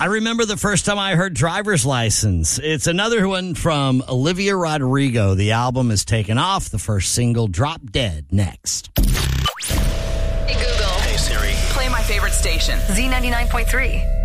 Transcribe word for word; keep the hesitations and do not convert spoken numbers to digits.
I remember the first time I heard Driver's License. It's another one from Olivia Rodrigo. The album is taken off. The first single, Drop Dead, next. Hey, Google. Hey, Siri. Play my favorite station. Z ninety-nine point three.